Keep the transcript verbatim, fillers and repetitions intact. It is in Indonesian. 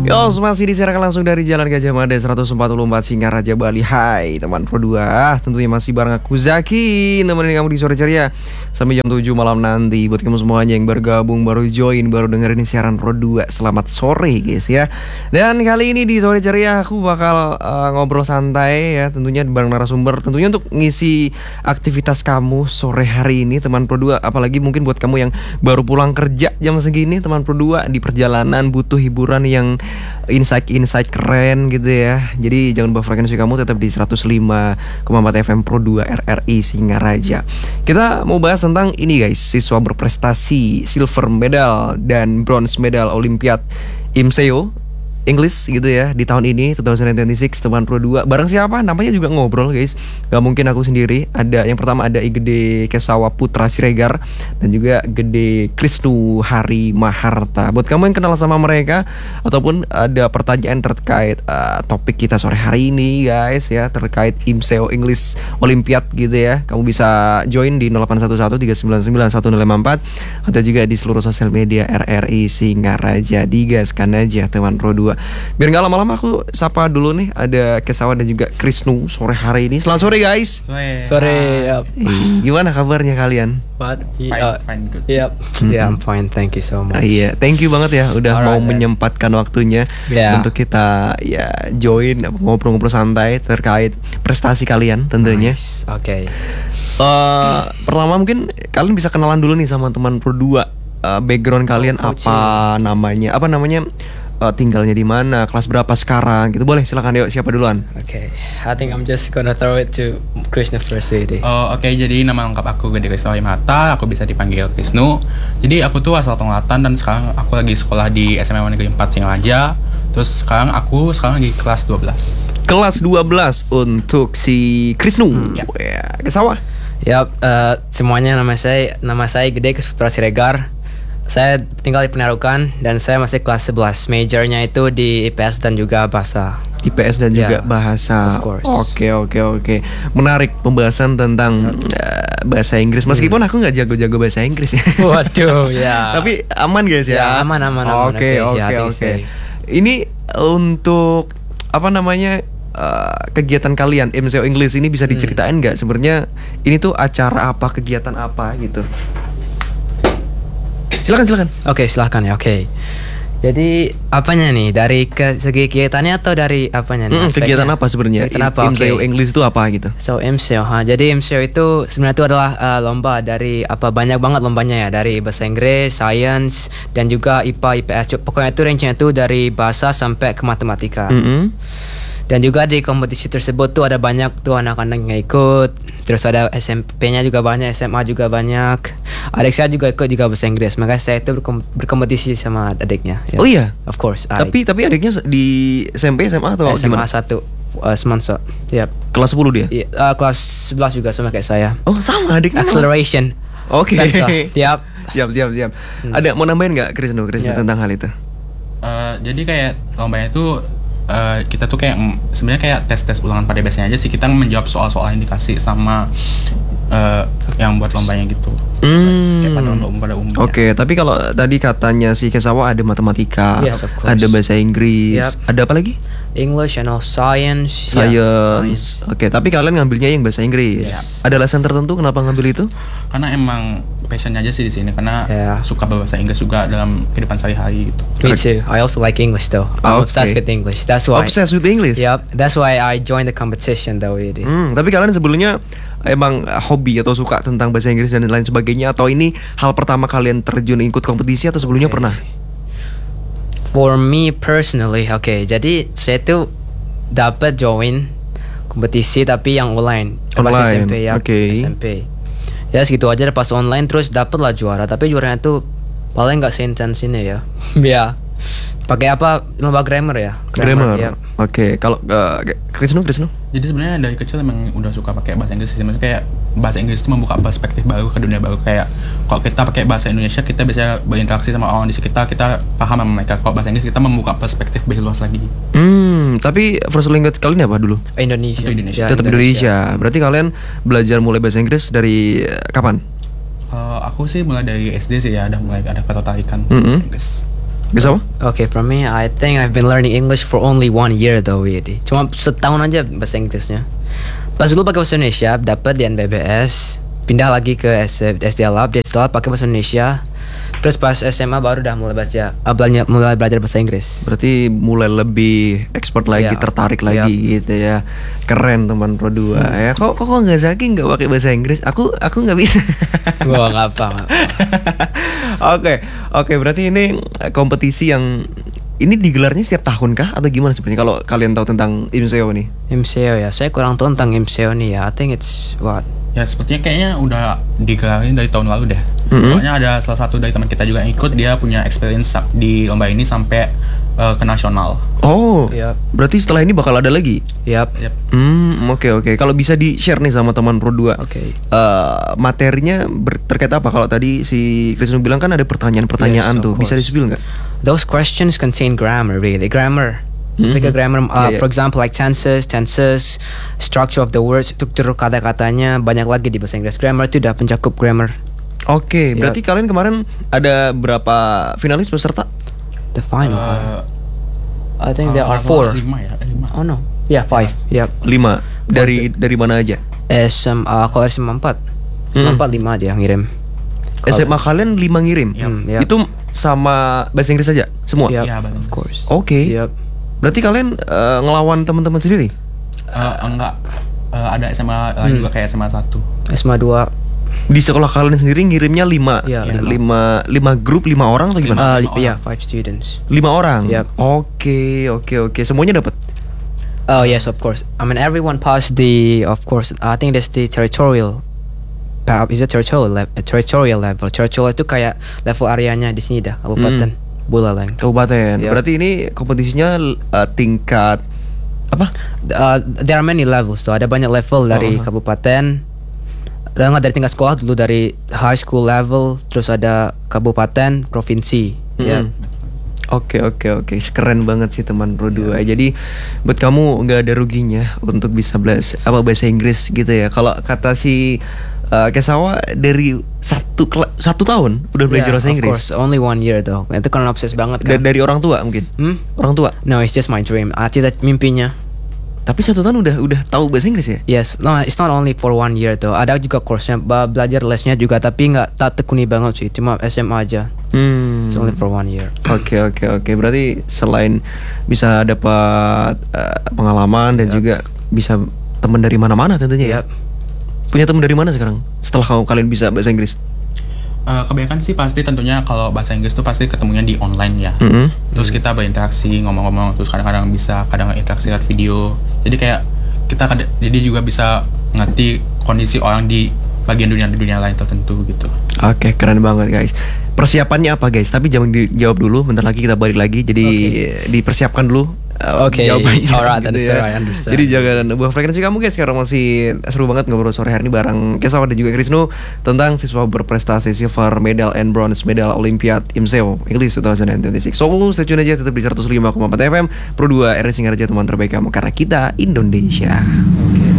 Yo, masih disiarkan langsung dari Jalan Gajah Mada seratus empat puluh empat Singaraja, Bali. Hai teman Pro dua, tentunya masih bareng aku Zaki, nemenin kamu di sore ceria sampai jam tujuh malam nanti. Buat kamu semuanya yang bergabung, baru join, baru dengerin siaran Pro dua, selamat sore guys ya. Dan kali ini di sore ceria aku bakal uh, ngobrol santai ya, tentunya bareng narasumber, tentunya untuk ngisi aktivitas kamu sore hari ini teman Pro dua. Apalagi mungkin buat kamu yang baru pulang kerja jam segini teman Pro dua, di perjalanan butuh hiburan yang insight-insight keren gitu ya. Jadi jangan lupa frekuensi kamu tetap di seratus lima koma empat F M Pro dua R R I Singaraja. Kita mau bahas tentang ini guys, siswa berprestasi silver medal dan bronze medal Olimpiade I M S E O English gitu ya di tahun ini dua ribu dua puluh enam teman Pro dua. Bareng siapa? Namanya juga ngobrol guys. Gak mungkin aku sendiri. Ada yang pertama ada Igede Kesawa Putra Siregar dan juga Gede Krisnu Hari Maharta. Buat kamu yang kenal sama mereka ataupun ada pertanyaan terkait uh, topik kita sore hari ini guys ya, terkait I M S E O English Olimpiade gitu ya, kamu bisa join di nol delapan satu satu tiga sembilan sembilan satu nol lima empat atau juga di seluruh sosial media R R I Singaraja. Digaskan aja teman Pro dua. Biar gak lama-lama aku sapa dulu nih, ada Kesawa dan juga Krisnu sore hari ini. Selamat sore guys. Sore. Sore. Yep. Eh, gimana kabarnya kalian? What? Fine, Uh, fine, good. Yep. Yeah, I'm fine. Thank you so much. Ah, iya, thank you banget ya udah Alright, mau then. menyempatkan waktunya Yeah. untuk kita ya join ngobrol-ngobrol santai terkait prestasi kalian tentunya. Nice. Oke. Eh, pertama mungkin kalian bisa kenalan dulu nih sama teman Pro dua. Eh, background kalian Oh, apa namanya? Apa namanya? Eh, tinggalnya di mana? Kelas berapa sekarang? Gitu boleh, silakan yuk, siapa duluan? Okay. I think I'm just gonna throw it to Krishna first, really. Oh, oke, jadi nama lengkap aku Gede Krisnu Hari Maharta, aku bisa dipanggil Krisnu. Jadi aku tuh asal Penglatan dan sekarang aku lagi sekolah di S M A Negeri empat Singaraja. Terus sekarang aku sekarang lagi kelas dua belas. Kelas dua belas untuk si Krisnu. Hmm, ya. Ya, Kesawa. Yep. Uh, semuanya nama saya nama saya Gede Putra Siregar. Saya tinggal di Penarukan dan saya masih kelas sebelas. Majornya itu di I P S dan juga bahasa. I P S dan juga Yeah, bahasa. of course. Oke oke oke. Menarik pembahasan tentang uh, bahasa Inggris. Meskipun aku nggak jago-jago bahasa Inggris ya. Waduh, ya. Tapi aman guys ya. Ya, aman, aman, aman. Oke Oke, oke ya, I think oke. safe. Ini untuk apa namanya uh, kegiatan kalian I M S E O English ini bisa diceritain nggak? Sebenarnya ini tuh acara apa, kegiatan apa gitu? Silakan silakan. Oke, silahkan ya. Oke. Jadi apanya nih, dari ke segi kegiatannya atau dari apanya nih? Mm, aspeknya? kegiatan apa sebenarnya? Kegiatan apa? I M S E O Oke. English itu apa gitu? So I M S E O, ha. Jadi I M S E O itu sebenarnya itu adalah uh, lomba dari apa banyak banget lombanya ya, dari bahasa Inggris, science dan juga I P A, I P S. Pokoknya itu range-nya itu dari bahasa sampai ke matematika. Mm-mm. Dan juga di kompetisi tersebut tuh ada banyak tuh anak-anak yang ikut. Terus ada S M P-nya juga banyak, S M A juga banyak. Adik saya juga ikut juga bahasa Inggris. Makanya saya itu berkom- berkompetisi sama adiknya. ya. Oh iya. Of course. Tapi tapi adiknya di S M P, S M A atau S M A gimana? satu uh, Semansa. Yap. Kelas sepuluh dia? Iya, uh, kelas sebelas juga sama kayak saya. Oh sama adiknya. Acceleration. Oke. Spencer. Yap. Siap siap siap. Hmm. Ada mau nambahin nggak Krisnu Krisnu Ya. tentang hal itu? Eh, jadi kayak lombanya itu eh, kita tuh kayak mm, sebenarnya kayak tes-tes ulangan pada biasanya aja sih, kita menjawab soal-soal yang dikasih sama eh, yang buat lombanya gitu. Hmm. Kayak pada umum pada umumnya. Oke, tapi kalau tadi katanya si Kesawa ada matematika, Yes, of course. ada bahasa Inggris, Yep. ada apa lagi? English and all science. Science. Yeah, science. Oke, tapi kalian ngambilnya yang bahasa Inggris. Yes. Ada alasan tertentu kenapa ngambil itu? Karena emang passion aja sih di sini, karena Yeah. suka bahasa Inggris juga dalam kehidupan sehari-hari gitu. Me too. I also like English though. I'm Okay. obsessed with English. That's why. Obsessed with English. Yep. That's why I joined the competition though. Really. Hmm, tapi kalian sebelumnya emang hobi atau suka tentang bahasa Inggris dan lain sebagainya, atau ini hal pertama kalian terjun ikut kompetisi atau sebelumnya Okay. pernah? For me personally, oke. Okay, jadi saya tuh dapat join kompetisi tapi yang online. Pas Online, S M P ya. oke. S M P. Ya segitu aja deh, pas online terus dapet lah juara. Tapi juaranya tuh paling nggak seintens ini ya. Ya. Pakai apa? Lomba grammar ya. Grammar. ya. Oke, kalau uh, Krisnu Krisnu. Jadi sebenarnya dari kecil emang udah suka pakai bahasa Inggris sih. Maksudnya kayak bahasa Inggris itu membuka perspektif baru ke dunia baru. Kayak kalau kita pakai bahasa Indonesia, kita bisa berinteraksi sama orang di sekitar, kita paham sama mereka. Kalau bahasa Inggris kita membuka perspektif lebih luas lagi. Hmm, tapi first language kalian apa dulu? Indonesia. Itu Indonesia. Ya, Tetap Indonesia. Berarti kalian belajar mulai bahasa Inggris dari eh, kapan? Uh, aku sih mulai dari S D sih ya, ada mulai ada ketertarikan Mm-hmm. bahasa Inggris. Guys apa? Okay, for me, I think I've been learning English for only one year though, really. Cuma setahun aja bahasa Inggrisnya. Pas dulu pakai bahasa Indonesia, dapat di N B B S, pindah lagi ke S D Lab, di S D Lab pakai bahasa Indonesia. Terus pas S M A baru udah mulai baca, uh, belajar, mulai belajar bahasa Inggris. Berarti mulai lebih expert lagi, Ya. tertarik lagi Ya. gitu ya. Keren teman Pro dua ya. Kok kok kok nggak Zaki nggak pakai bahasa Inggris? Aku aku nggak bisa. Gua nggak apa. Oke, oke berarti ini eh, kompetisi yang ini digelarnya setiap tahun kah atau gimana sebenarnya kalau kalian tahu tentang IMSEO nih? M C O ya, saya kurang tahu tentang M C O nih ya. I think it's what? Ya sepertinya kayaknya udah digelarin dari tahun lalu deh. Mhm. Soalnya ada salah satu dari teman kita juga yang ikut, dia punya experience sa- di lomba ini sampai eh, ke nasional. Oh, Yap. berarti setelah ini bakal ada lagi? Yap. Yap. Hmm, oke oke. Kalau bisa di share nih sama teman Pro dua. Oke. Eh, materinya ber- terkait apa? Kalau tadi si Krisno bilang kan ada pertanyaan-pertanyaan Yes, of tuh. Bisa course. di-spill nggak? Those questions contain grammar, really. Grammar. Mhm. Like a grammar, uh, Yeah, yeah. for example, like tenses, tenses, structure of the words, struktur kata-katanya banyak lagi di bahasa Inggris. Grammar itu udah pencakup grammar. Oke, Yap. berarti kalian kemarin ada berapa finalis peserta? The final. Eh, I think there eh, are four. Lima ya, eh, lima. Oh no. Yeah, five. Yep. Lima. Dari dari mana aja? S M A kalau S M A empat. S M A Hmm. empat lima dia ngirim. S M A kalian lima ngirim. Hmm, yap. Itu sama bahasa Inggris saja semua. Yep. Iya, bahasa Of Inggris. course. Oke. Yep. Berarti kalian eh, ngelawan teman-teman sendiri? Eh, enggak. Eh, ada S M A lain Hmm. juga kayak S M A satu. S M A dua. Di sekolah kalian sendiri ngirimnya lima, Iya, lima, lima. lima grup lima orang atau gimana? Uh, Lima yeah, orang. five students. Lima orang. Yap. Oke, oke, oke. Semuanya dapat. Oh yes, of course. I mean, everyone passed the. Of course, I think that's the territorial. pa- Is it territorial level? Territorial level. Territorial itu kayak level areanya di sini dah, kabupaten. Buleleng. Kabupaten. Yap. Berarti ini kompetisinya eh, tingkat apa? Uh, there are many levels tuh. Ada banyak level dari Oh. kabupaten. Dan nggak dari tingkat sekolah dulu, dari high school level, terus ada kabupaten, provinsi. Ya. Mm. Oke oke oke, keren banget sih teman Pro dua. Iya. Jadi buat kamu nggak ada ruginya untuk bisa bahasa apa bahasa Inggris gitu ya. Kalau kata si uh, Kesawa dari satu kela- satu tahun udah belajar Yeah, bahasa of Inggris. course, only one year though. Itu kan obses banget Da- kan. dari orang tua mungkin. Hmm? Orang tua. No, it's just my dream. Ah, cita mimpinya. Tapi satu tahun udah udah tahu bahasa Inggris ya? Yes, no, it's not only for one year though. Ada juga course-nya, ba- belajar lesnya juga, tapi nggak tak tekuni banget sih. Cuma S M A aja. Hmm. It's only for one year. Oke oke oke. Berarti selain bisa dapat eh, pengalaman dan Yap. juga bisa teman dari mana-mana tentunya ya. Yap. Punya teman dari mana sekarang? Setelah kamu kalian bisa bahasa Inggris? Eh, kebanyakan sih pasti tentunya kalau bahasa Inggris tuh pasti ketemunya di online ya. Mm-hmm. Terus kita berinteraksi ngomong-ngomong, terus kadang-kadang bisa kadang interaksi lewat video. Jadi kayak kita kada- jadi juga bisa ngerti kondisi orang di bagian dunia dunia lain tertentu gitu. Oke, keren banget guys. Persiapannya apa guys? Tapi jangan dijawab dulu. Bentar lagi kita balik lagi. Jadi dipersiapkan dulu. uh, Oke, jawabannya, alright, gitu understand, ya. I understand. Jadi jangan buah frekuensi kamu guys. Sekarang masih seru banget ngobrol sore hari ini bareng Kesawa dan juga Krisno tentang siswa berprestasi silver medal and bronze medal Olympiad IMSEO English dua ribu dua puluh enam. So, stay tune aja tetap di seratus lima koma empat F M Pro dua R S Singaraja, teman terbaik kamu karena kita Indonesia. Oke.